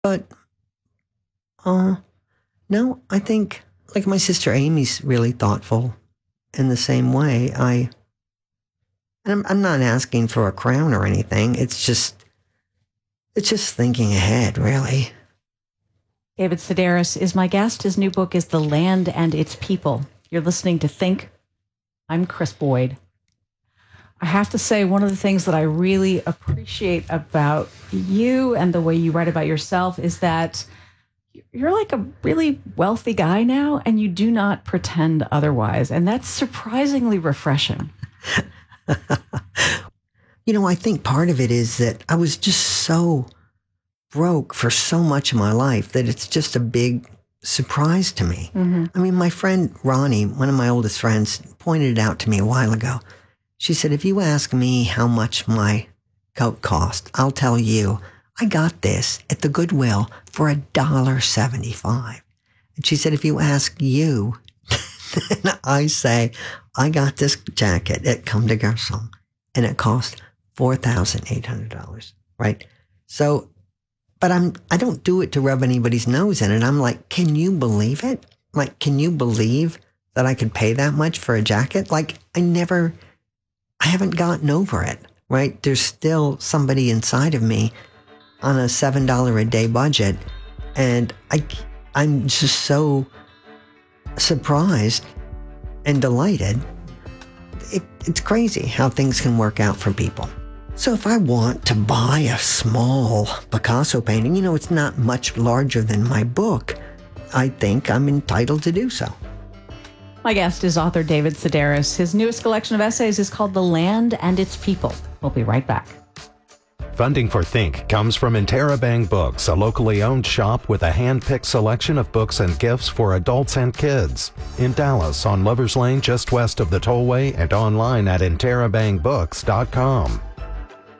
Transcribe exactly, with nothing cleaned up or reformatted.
But, uh, no, I think, like, my sister Amy's really thoughtful in the same way. I, and I'm, I'm not asking for a crown or anything. It's just, it's just thinking ahead, really. David Sedaris is my guest. His new book is The Land and Its People. You're listening to Think. I'm Chris Boyd. I have to say, one of the things that I really appreciate about you and the way you write about yourself is that you're like a really wealthy guy now, and you do not pretend otherwise. And that's surprisingly refreshing. You know, I think part of it is that I was just so broke for so much of my life that it's just a big surprise to me. Mm-hmm. I mean, my friend Ronnie, one of my oldest friends, pointed it out to me a while ago. She said, if you ask me how much my coat cost, I'll tell you, I got this at the Goodwill for a dollar seventy-five. And she said, if you ask you, then I say, I got this jacket at Comme des Garçons, and it cost four thousand eight hundred dollars, right? So, but I'm, I don't do it to rub anybody's nose in it. I'm like, can you believe it? Like, can you believe that I could pay that much for a jacket? Like, I never, I haven't gotten over it, right? There's still somebody inside of me on a seven dollars a day budget. And I, I'm just so surprised and delighted. It, it's crazy how things can work out for people. So if I want to buy a small Picasso painting, you know, it's not much larger than my book, I think I'm entitled to do so. My guest is author David Sedaris. His newest collection of essays is called The Land and Its People. We'll be right back. Funding for Think comes from Interrobang Books, a locally owned shop with a hand-picked selection of books and gifts for adults and kids. In Dallas, on Lover's Lane, just west of the Tollway, and online at interrobang books dot com.